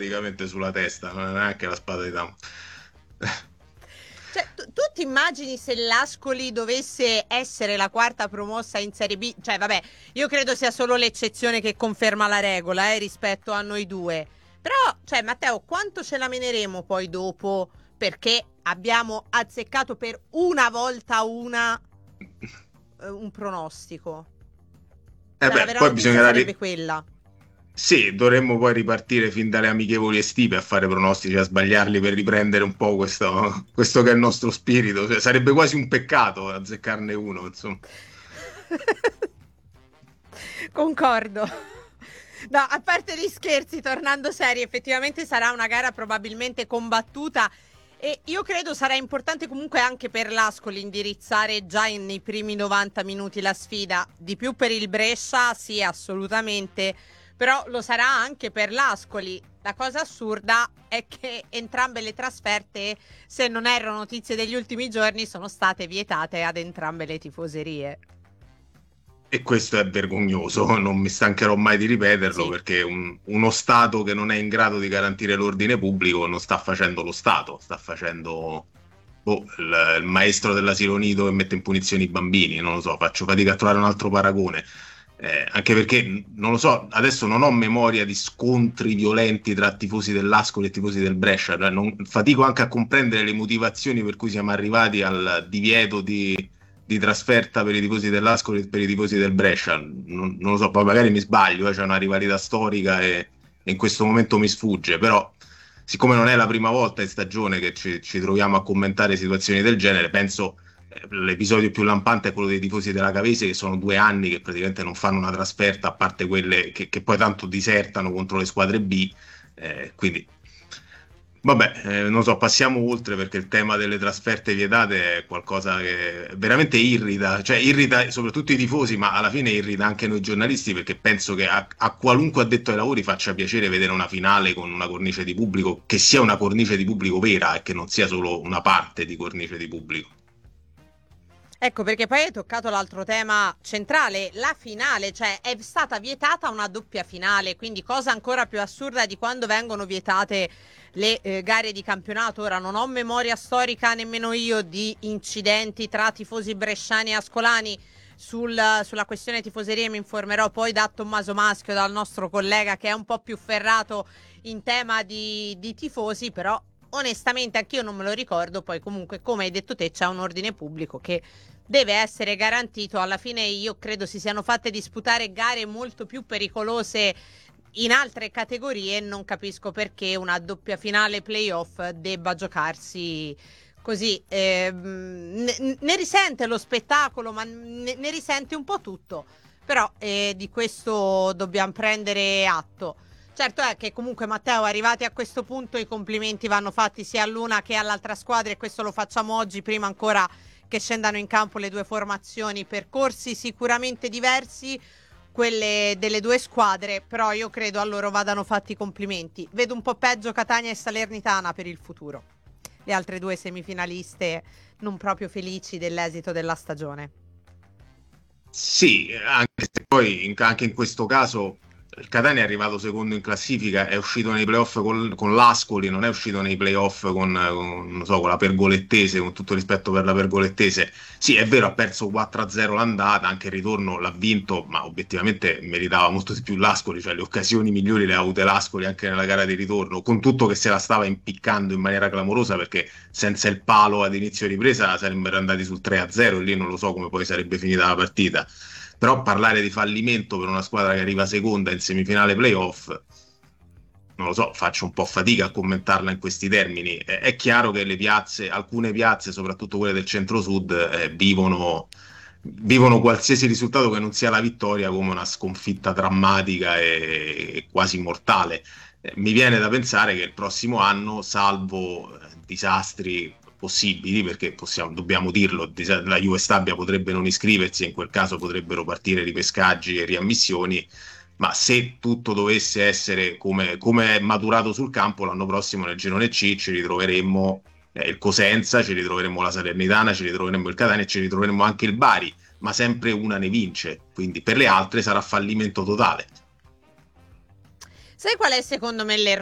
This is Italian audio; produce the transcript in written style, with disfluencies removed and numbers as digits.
praticamente sulla testa, non è neanche la spada di Damocle. Cioè, tu ti immagini se l'Ascoli dovesse essere la quarta promossa in Serie B? Cioè, vabbè, io credo sia solo l'eccezione che conferma la regola, rispetto a noi due. Però, cioè, Matteo, quanto ce la meneremo poi dopo? Perché abbiamo azzeccato per una volta un pronostico. Cioè, la Beh, vera poi notizia bisognerà sarebbe quella. sì, dovremmo poi ripartire fin dalle amichevoli estive a fare pronostici, a sbagliarli per riprendere un po' questo che è il nostro spirito. Cioè, sarebbe quasi un peccato azzeccarne uno, insomma. Concordo. No, a parte gli scherzi, tornando seri, effettivamente sarà una gara probabilmente combattuta e io credo sarà importante comunque anche per l'Ascoli indirizzare già nei primi 90 minuti la sfida. Di più per il Brescia, sì, assolutamente, però lo sarà anche per l'Ascoli. La cosa assurda è che entrambe le trasferte, se non erano notizie degli ultimi giorni, sono state vietate ad entrambe le tifoserie. E questo è vergognoso, non mi stancherò mai di ripeterlo Sì. perché uno Stato che non è in grado di garantire l'ordine pubblico non sta facendo lo Stato, sta facendo il maestro dell'asilo nido che mette in punizione i bambini, non lo so, faccio fatica a trovare un altro paragone. Anche perché, non lo so, adesso non ho memoria di scontri violenti tra tifosi dell'Ascoli e tifosi del Brescia, cioè fatico anche a comprendere le motivazioni per cui siamo arrivati al divieto di trasferta per i tifosi dell'Ascoli e per i tifosi del Brescia. Non lo so, poi magari mi sbaglio, c'è una rivalità storica e in questo momento mi sfugge, però siccome non è la prima volta in stagione che ci troviamo a commentare situazioni del genere, penso l'episodio più lampante è quello dei tifosi della Cavese che sono 2 anni che praticamente non fanno una trasferta, a parte quelle che poi tanto disertano contro le squadre B. Quindi, vabbè, non so, passiamo oltre perché il tema delle trasferte vietate è qualcosa che veramente irrita, cioè irrita soprattutto i tifosi, ma alla fine irrita anche noi giornalisti perché penso che a qualunque addetto ai lavori faccia piacere vedere una finale con una cornice di pubblico, che sia una cornice di pubblico vera e che non sia solo una parte di cornice di pubblico. Ecco, perché poi hai toccato l'altro tema centrale, la finale, cioè è stata vietata una doppia finale, quindi cosa ancora più assurda di quando vengono vietate le gare di campionato. Ora non ho memoria storica nemmeno io di incidenti tra tifosi bresciani e ascolani sulla questione tifoserie, mi informerò poi da Tommaso Maschio, dal nostro collega che è un po' più ferrato in tema di tifosi, però onestamente anch'io non me lo ricordo. Poi comunque, come hai detto te, c'è un ordine pubblico che deve essere garantito. Alla fine io credo si siano fatte disputare gare molto più pericolose in altre categorie, non capisco perché una doppia finale playoff debba giocarsi così. Ne risente lo spettacolo, ma ne risente un po' tutto, però di questo dobbiamo prendere atto. Certo è che comunque, Matteo, arrivati a questo punto i complimenti vanno fatti sia all'una che all'altra squadra e questo lo facciamo oggi, prima ancora che scendano in campo le due formazioni. Percorsi sicuramente diversi quelle delle due squadre, però io credo a loro vadano fatti i complimenti. Vedo un po' peggio Catania e Salernitana per il futuro, le altre due semifinaliste non proprio felici dell'esito della stagione. Sì, anche se poi anche in questo caso il Catania è arrivato secondo in classifica, è uscito nei playoff con l'Ascoli, non è uscito nei playoff non so, con la Pergolettese, con tutto rispetto per la Pergolettese. Sì, è vero, ha perso 4-0 l'andata, anche il ritorno l'ha vinto, ma obiettivamente meritava molto di più l'Ascoli, cioè le occasioni migliori le ha avute l'Ascoli anche nella gara di ritorno, con tutto che se la stava impiccando in maniera clamorosa perché senza il palo ad inizio ripresa sarebbero andati sul 3-0 e lì non lo so come poi sarebbe finita la partita. Però parlare di fallimento per una squadra che arriva seconda in semifinale playoff, non lo so, faccio un po' fatica a commentarla in questi termini. È chiaro che le piazze, alcune piazze, soprattutto quelle del centro-sud, vivono qualsiasi risultato che non sia la vittoria come una sconfitta drammatica e quasi mortale. Mi viene da pensare che il prossimo anno, salvo disastri possibili, perché dobbiamo dirlo, la Juve Stabia potrebbe non iscriversi e in quel caso potrebbero partire ripescaggi e riammissioni, ma se tutto dovesse essere come è maturato sul campo, l'anno prossimo nel girone C ci ritroveremmo il Cosenza, ci ritroveremmo la Salernitana, ci ritroveremmo il Catania e ci ritroveremmo anche il Bari, ma sempre una ne vince, quindi per le altre sarà fallimento totale. Sai qual è secondo me l'errore?